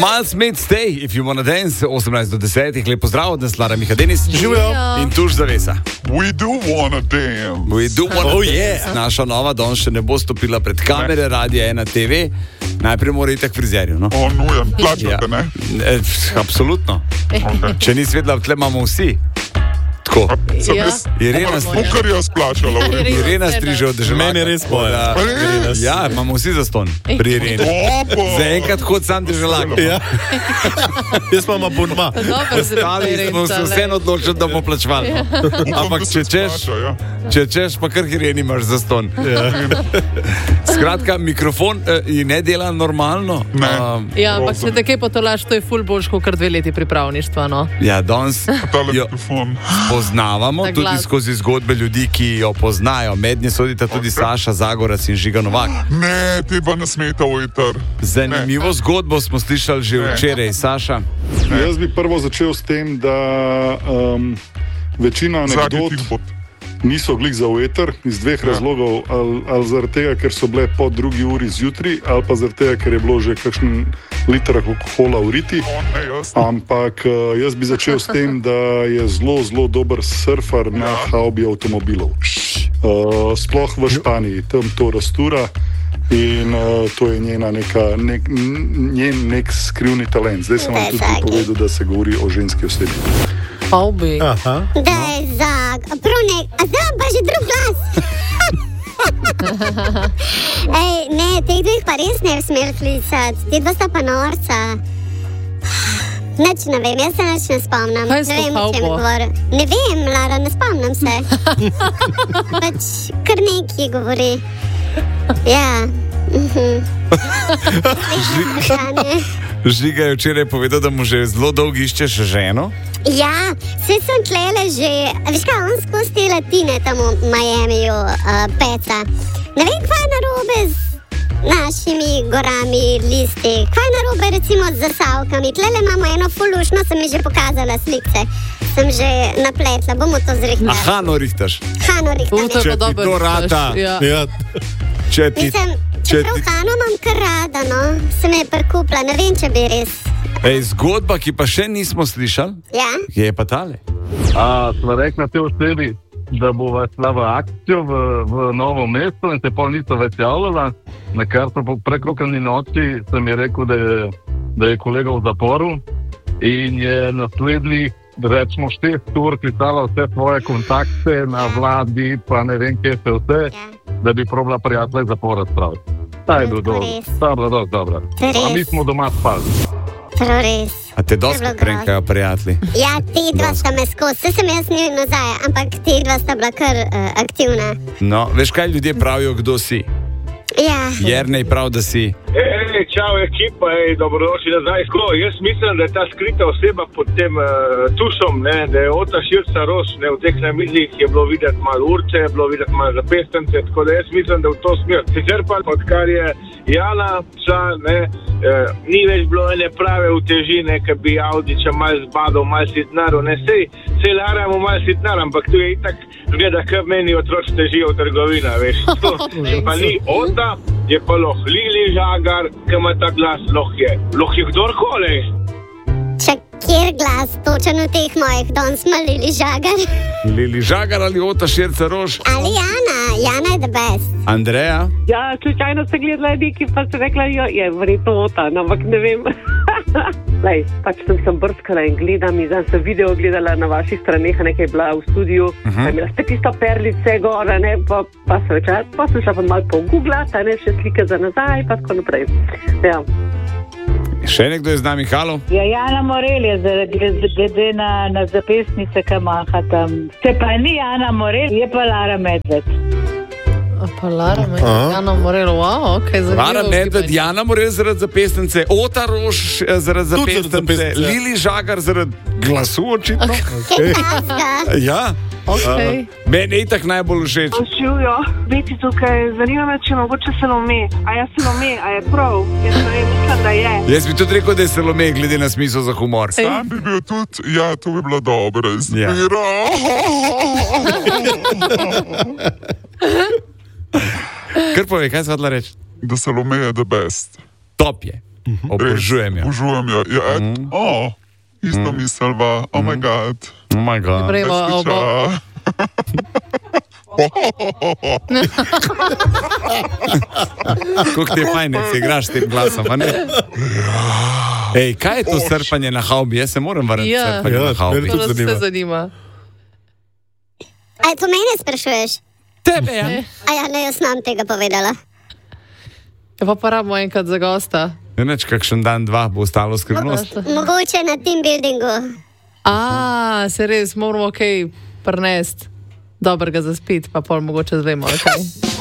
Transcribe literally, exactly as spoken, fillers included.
Miles Made Stay, if you wanna dance, osemnajst do desetih, lep pozdrav, da Lara Miha Denis, živijo in tuš zavesa. We do wanna dance. We do wanna Oh, dance. yeah. Naša nova danes še ne bo stopila pred kamere, Radia ena T V. Najprej mora iti k frizerju, no? O, nujen, plačate, ne? E, absolutno. Okay. Če ni svetla, tle imamo vsi. Tako. Sem Ja. res, Irena stri- kar jaz plačala. v redu. Irena striže od državljaka. Meni je res boja. Res? Ja, imamo vsi zaston pri Ireni. Opa. Zaenkrat hod sam državljak. Ja. Jaz imam abonma. Ostali smo se vseeno odločili, da bomo plačevali. No? Upam, Ampak da če se češ, splača, ja. če češ, pa kar Ireni imaš zaston. Ja. Skratka, mikrofon eh, ji ne dela normalno. Ne. Um, Ja, ampak če te kaj potolaš, to je ful boljš, kot kar dve leti pripravništva, no. ja, danes Tale jo mikrofon. poznavamo Na tudi glas. skozi zgodbe ljudi, ki jo poznajo. Mednje sodita tudi Saša Zagorac in Žiga Novak. Ne, te dva ne smeta v eter. Zanimivo zgodbo smo slišali že Ne. včeraj, Saša. Jaz bi prvo začel s tem, da um, večina Zadnji anekdot tilbot. niso glih za veter iz dveh ja. razlogov, ali, ali zaradi tega, ker so bile po drugi uri zjutraj, ali pa zaradi tega, ker je bilo že kakšen liter alkohola v riti. O, ne, jaz. Ampak uh, jaz bi začel s tem, da je zelo, zelo dober surfer na havbi avtomobilov. Uh, sploh v Španiji, tam to rastura. In uh, to je njena neka, nek, njen nek skrivni talent. Zdaj sem vam tudi povedal, da se govori o ženski osebi. Hobby. Aha. Da je za prunek, a zdaj pa že drug glas. Ej, ne, teh dveh pa res ne bi smel klicati, ti dva sta pa norca. Nič ne vem, jaz se nič ne spomnim. Kaj je Ne vem, to o čem je havbo? govoril. Ne vem, Lara, ne spomnim se. Pač kar nekaj govori. Ja. Mhm. Vprašanje. Žiga je včeraj povedal, da mu že zelo dolgo iščeš ženo. Ja, vse sem tlele že, veš kaj, on skozi te latine tam v Miamiju uh, peca. Ne vem, kaj je narobe z našimi gorami, listi, kaj je narobe recimo z zasavkami. Tlele imamo eno fulušno, sem mi že pokazala slike, sem že napletla, bomo to zrihtali. Aha, no rihtaš. Hano U, to rihtali. je Če pa ti dober. to rata. Ja. Ja. Če ti, Mislim, če čeprav ti, Hano imam kar rada, no, se me je prikupla, ne vem, če bi res. ej, zgodba, ki pa še nismo slišali, Ja? je pa tale. A sva rekla te osebi, da bova šla v akcijo v, v Novo mesto in se pol niso več javljala. Na kar so po prekrokani noči sem je rekel, da je, da je kolega v zaporu in je naslednjih, rečemo, šest ur klicala vse svoje kontakte na vladi, pa ne vem, kje se vse, Ja. da bi probala prijatelja iz zapora spraviti. Ta je bil To je dobro, res. ta je bila dosti dobra. To je A mi res. smo doma spali. Prav res. A te dosti To je bilo prenkajo prijatelji. Ja, te dva sta me skozi, vse sem jaz njoj nazaj, ampak te dva sta bila kar uh, aktivna. No, veš kaj ljudje pravijo, kdo si? Ja, Jernej prav, da si. Ej, čau ekipa, ej, dobrodošli nazaj. Sko, jaz mislim, da je ta skrita oseba pod tem uh, tušom, ne, da je Ota Širca Roš, ne, v teh namizih je bilo videti malo urce, je bilo videti malo zapestence, tako da jaz mislim, da v to smer. Sicer pa, odkar je Jana šla, ne, eh, ni več bilo ene prave utežine, ki bi Audiča malo zbadal, malo sitnaril, ne, sej, sej Lara mu malo sitnar, ampak tu je itak, gleda, kar meni otroč težijo v trgovina, veš. To, pa ni Ota, je pa loh Lili Žagar, ki ima ta glas, loh je, loh je kdorkoli. če kjer glas, točen v teh mojih, don smo Lili Žagar. Lili Žagar ali Ota Širca Roš? Ali Jana, Jana je the best. Andreja? Ja, slučajno sem gledala neki, pa sem rekla, jo, je verjetno Ota, no, ampak ne vem. Lej, pač sem sem brskala in gledam in zdaj sem video gledala na vaših straneh, nekaj je bila v studiu, uh -huh. imela ste tisto perlice gora, ne, pa, pa sem večer, pa sem šla pa malo pogooglati, ne, še slike za nazaj, pa tako naprej. Ja. Še nekdo je z nami, halo? Ja, Jana Morel je zaradi glede na, na zapestnice, ki maha tam. Se pa ni Jana Morel, je pa Lara Medved. A pa Lara me, Aha. Jana Morel, wow, ok, zanimivo. Lara Medved, gibanje. Jana Morel zaradi zapestnice, Ota Roš eh, zaradi Tudi zaradi zapestnice, zapestnice. Lili Žagar zaradi glasu očitno. Kitajska. Ja, Okay. meni je itak najbolj všeč. Živijo, biti tukaj, zanima me, če mogoče Salome. A je Salome, a je prav? Jaz ne vem, mislim, da je. Jaz bi tudi rekel, da je Salome, glede na smisel za humor. Sam bi bil tudi, ja, to bi bila dobra izbira. Kar pove, kaj se hodla reči? Da Salome je the best. Top je. Obožujem jo. Obožujem jo. Ja, et, Mm. oh, isto mm. miselva, oh my god. Oh my god. Prejmo, obo... Kako ti je fajn, da se igraš s tem glasom, a ne? Ej, kaj je to srpanje na havbi? Jaz se moram vrniti Ja. srpanje Ja, na havbi. meni To nas vse zanima. Aj, to mene sprašuješ? Tebe, ja. A ja, ne, jaz nam tega povedala. Ja, pa pa rabimo enkrat za gosta. Ja, neč, kakšen dan, dva bo ostalo skrivnost. Mogoče na team buildingu. A, se res, moramo kaj prinesti dobrega za spit, pa pol mogoče zvemo, kaj.